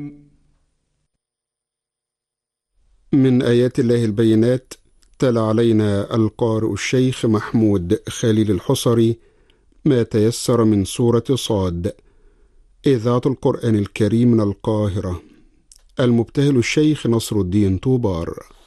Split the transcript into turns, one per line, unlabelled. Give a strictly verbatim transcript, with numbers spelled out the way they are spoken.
من آيات الله البينات. تلا علينا القارئ الشيخ محمود خليل الحصري ما تيسر من سورة صاد. إذاعة القرآن الكريم من القاهرة. المبتهل الشيخ نصر الدين طوبار.